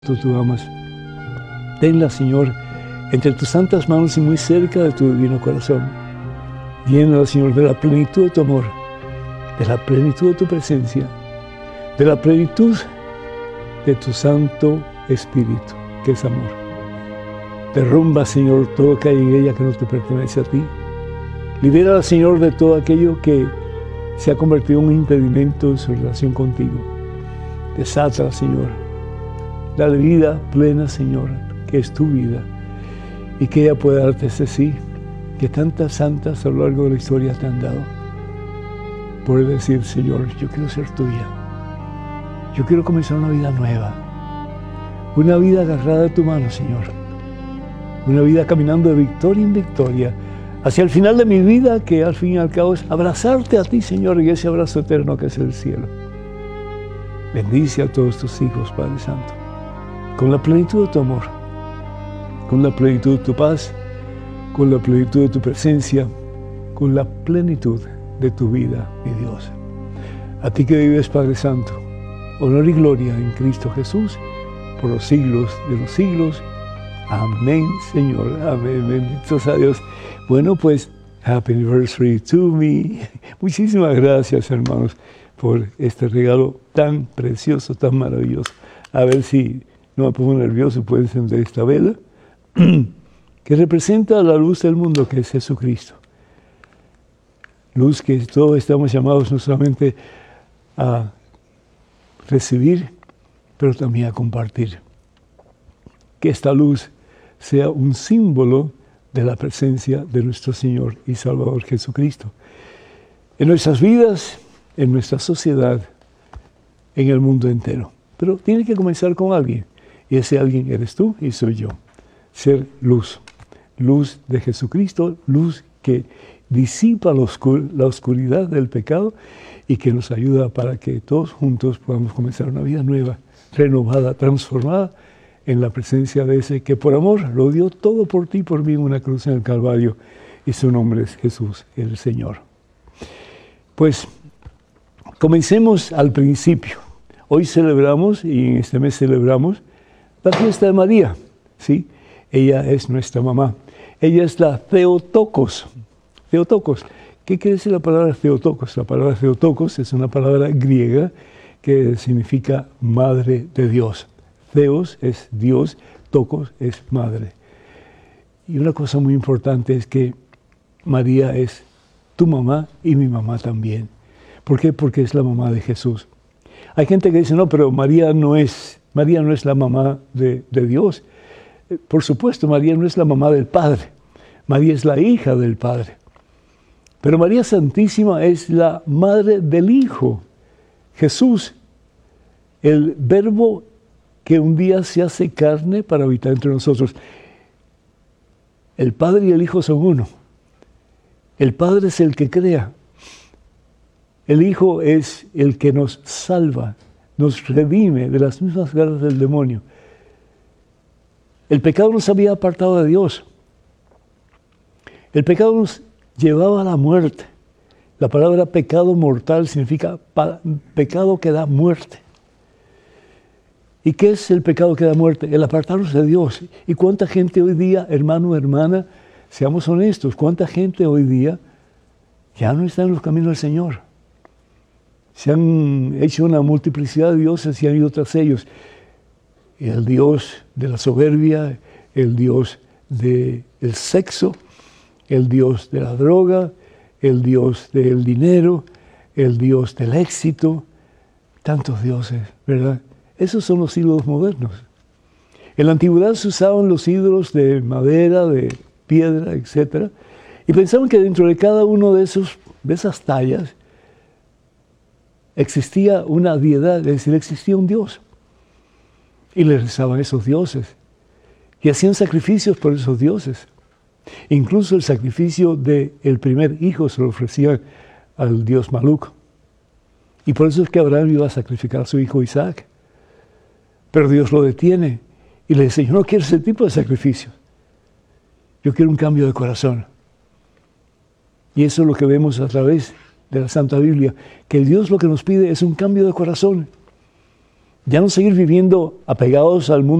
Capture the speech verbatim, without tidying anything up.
Tú, tú amas. Tenla, Señor, entre tus santas manos y muy cerca de tu divino corazón. Llénala, Señor, de la plenitud de tu amor, de la plenitud de tu presencia, de la plenitud de tu Santo Espíritu, que es amor. Derrumba, Señor, todo lo que hay en ella que no te pertenece a ti. Libérala, Señor, de todo aquello que se ha convertido en un impedimento en su relación contigo. Desátala, Señor. Dale vida plena, Señor, que es tu vida, y que ella pueda darte ese sí, que tantas santas a lo largo de la historia te han dado. Poder decir, Señor, yo quiero ser tuya. Yo quiero comenzar una vida nueva. Una vida agarrada de tu mano, Señor. Una vida caminando de victoria en victoria, hacia el final de mi vida, que al fin y al cabo es abrazarte a ti, Señor, y ese abrazo eterno que es el cielo. Bendice a todos tus hijos, Padre Santo, con la plenitud de tu amor, con la plenitud de tu paz, con la plenitud de tu presencia, con la plenitud de tu vida, mi Dios. A ti que vives, Padre Santo, honor y gloria en Cristo Jesús, por los siglos de los siglos. Amén, Señor. Amén. Benditos a Dios. Bueno, pues, Happy Anniversary to me. Muchísimas gracias, hermanos, por este regalo tan precioso, tan maravilloso. A ver si no me pongo nervioso, puedo encender esta vela, que representa la luz del mundo, que es Jesucristo. Luz que todos estamos llamados no solamente a recibir, pero también a compartir. Que esta luz sea un símbolo de la presencia de nuestro Señor y Salvador Jesucristo en nuestras vidas, en nuestra sociedad, en el mundo entero. Pero tiene que comenzar con alguien, y ese alguien eres tú y soy yo. Ser luz, luz de Jesucristo, luz que disipa la, oscur la oscuridad del pecado y que nos ayuda para que todos juntos podamos comenzar una vida nueva, renovada, transformada en la presencia de ese que por amor lo dio todo por ti, por mí en una cruz en el Calvario, y su nombre es Jesús, el Señor. Pues comencemos al principio. Hoy celebramos, y en este mes celebramos, la fiesta de María, ¿sí? Ella es nuestra mamá. Ella es la Theotokos. Theotokos. ¿Qué quiere decir la palabra Theotokos? La palabra Theotokos es una palabra griega que significa madre de Dios. Theos es Dios, Tokos es madre. Y una cosa muy importante es que María es tu mamá y mi mamá también. ¿Por qué? Porque es la mamá de Jesús. Hay gente que dice, no, pero María no es, María no es la mamá de, de Dios. Por supuesto, María no es la mamá del Padre. María es la hija del Padre. Pero María Santísima es la madre del Hijo, Jesús, el Verbo que un día se hace carne para habitar entre nosotros. El Padre y el Hijo son uno. El Padre es el que crea. El Hijo es el que nos salva, nos redime de las mismas garras del demonio. El pecado nos había apartado de Dios. El pecado nos llevaba a la muerte. La palabra pecado mortal significa pecado que da muerte. ¿Y qué es el pecado que da muerte? El apartarnos de Dios. ¿Y cuánta gente hoy día, hermano, hermana, seamos honestos, cuánta gente hoy día ya no está en los caminos del Señor? Se han hecho una multiplicidad de dioses y han ido tras ellos. El Dios de la soberbia, el Dios del sexo, el Dios de la droga, el Dios del dinero, el Dios del éxito. Tantos dioses, ¿verdad? Esos son los ídolos modernos. En la antigüedad se usaban los ídolos de madera, de piedra, etcétera, y pensaban que dentro de cada uno de, esos, de esas tallas existía una deidad, es decir, existía un Dios. Y le rezaban a esos dioses. Y hacían sacrificios por esos dioses. Incluso el sacrificio del primer hijo se lo ofrecían al dios Maluk. Y por eso es que Abraham iba a sacrificar a su hijo Isaac. Pero Dios lo detiene y le dice, yo no quiero ese tipo de sacrificio. Yo quiero un cambio de corazón. Y eso es lo que vemos a través de la Santa Biblia, que Dios lo que nos pide es un cambio de corazón. Ya no seguir viviendo apegados al mundo